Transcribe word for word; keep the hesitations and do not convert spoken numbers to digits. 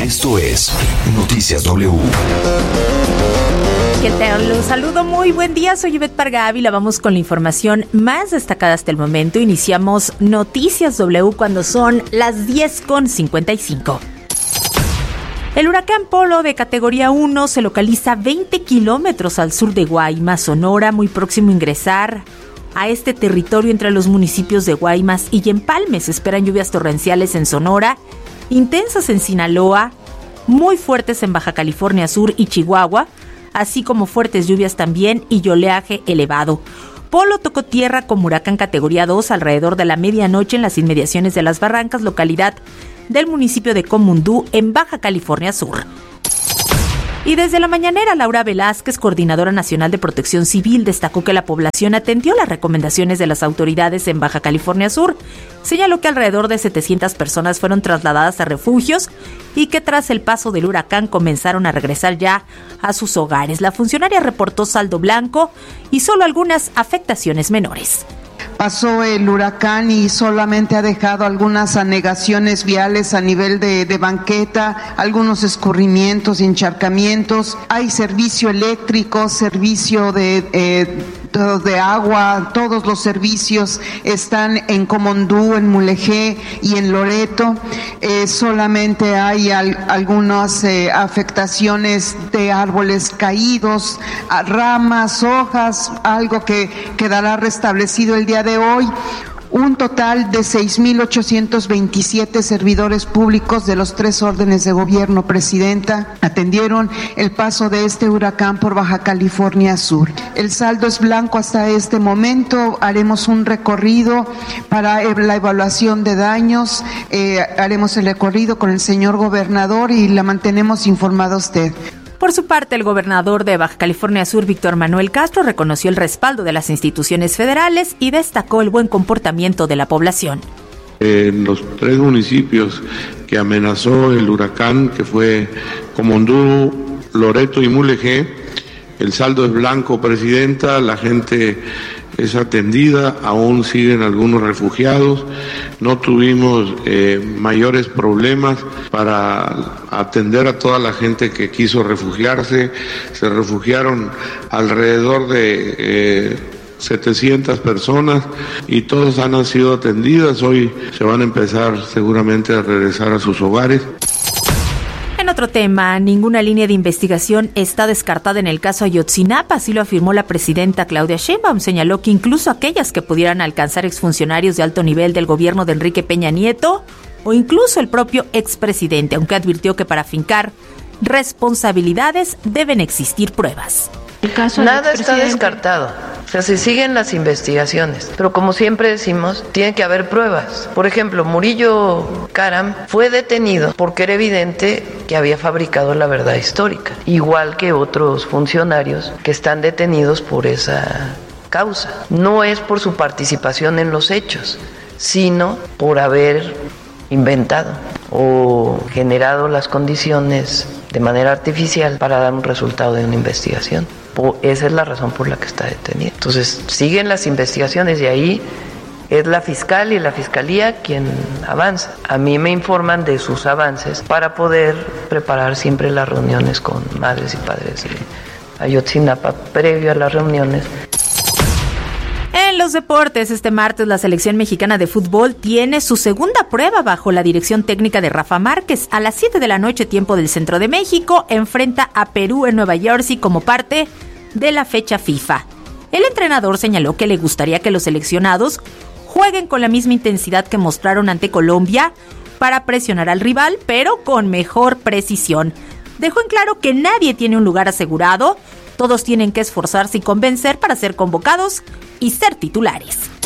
Esto es Noticias W. ¿Qué tal? Los saludo, muy buen día, soy Ivette Parga Ávila. Vamos con la información más destacada hasta el momento. Iniciamos Noticias W cuando son las diez con cincuenta y cinco. El huracán Polo de categoría uno se localiza veinte kilómetros al sur de Guaymas, Sonora, muy próximo a ingresar a este territorio entre los municipios de Guaymas y Empalme. Se esperan lluvias torrenciales en Sonora, intensas en Sinaloa, muy fuertes en Baja California Sur y Chihuahua, así como fuertes lluvias también y oleaje elevado. Polo tocó tierra como huracán categoría dos alrededor de la medianoche en las inmediaciones de Las Barrancas, localidad del municipio de Comundú, en Baja California Sur. Y desde la mañanera, Laura Velázquez, coordinadora nacional de Protección Civil, destacó que la población atendió las recomendaciones de las autoridades en Baja California Sur. Señaló que alrededor de setecientas personas fueron trasladadas a refugios y que tras el paso del huracán comenzaron a regresar ya a sus hogares. La funcionaria reportó saldo blanco y solo algunas afectaciones menores. Pasó el huracán y solamente ha dejado algunas anegaciones viales a nivel de, de banqueta, algunos escurrimientos, encharcamientos. Hay servicio eléctrico, servicio de, eh, de agua, todos los servicios están en Comondú, en Mulegé y en Loreto. Eh, solamente hay al, algunas eh, afectaciones de árboles caídos, ramas, hojas, algo que quedará restablecido el día de hoy. Un total de seis mil ochocientos veintisiete servidores públicos de los tres órdenes de gobierno, Presidenta, atendieron el paso de este huracán por Baja California Sur. El saldo es blanco hasta este momento. Haremos un recorrido para la evaluación de daños. Eh, haremos el recorrido con el señor gobernador y la mantenemos informada a usted. Por su parte, el gobernador de Baja California Sur, Víctor Manuel Castro, reconoció el respaldo de las instituciones federales y destacó el buen comportamiento de la población. En los tres municipios que amenazó el huracán, que fue Comondú, Loreto y Mulegé, el saldo es blanco, Presidenta, la gente es atendida, aún siguen algunos refugiados, no tuvimos eh, mayores problemas para atender a toda la gente que quiso refugiarse. Se refugiaron alrededor de eh, setecientas personas y todas han sido atendidas. Hoy se van a empezar seguramente a regresar a sus hogares. En otro tema, ninguna línea de investigación está descartada en el caso Ayotzinapa, así lo afirmó la presidenta Claudia Sheinbaum. Señaló que incluso aquellas que pudieran alcanzar exfuncionarios de alto nivel del gobierno de Enrique Peña Nieto o incluso el propio expresidente, aunque advirtió que para fincar responsabilidades deben existir pruebas. El caso Nada está descartado, o sea, se siguen las investigaciones, pero como siempre decimos, tiene que haber pruebas. Por ejemplo, Murillo Karam fue detenido porque era evidente que había fabricado la verdad histórica, igual que otros funcionarios que están detenidos por esa causa. No es por su participación en los hechos, sino por haber inventado o generado las condiciones de manera artificial para dar un resultado de una investigación. Esa es la razón por la que está detenido. Entonces, siguen las investigaciones y ahí es la fiscal y la fiscalía quien avanza. A mí me informan de sus avances para poder preparar siempre las reuniones con madres y padres de Ayotzinapa previo a las reuniones. En los deportes, este martes la selección mexicana de fútbol tiene su segunda prueba bajo la dirección técnica de Rafa Márquez. A las siete de la noche, tiempo del centro de México, enfrenta a Perú en Nueva Jersey como parte de la fecha FIFA. El entrenador señaló que le gustaría que los seleccionados jueguen con la misma intensidad que mostraron ante Colombia para presionar al rival, pero con mejor precisión. Dejó en claro que nadie tiene un lugar asegurado, todos tienen que esforzarse y convencer para ser convocados y ser titulares.